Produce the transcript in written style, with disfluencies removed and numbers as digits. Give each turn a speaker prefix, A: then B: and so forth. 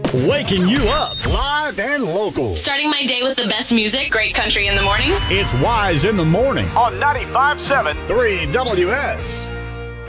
A: Waking you up live and local.
B: Starting my day with the best music, great country in the morning.
A: It's Wise in the Morning on 95.7 3 WS.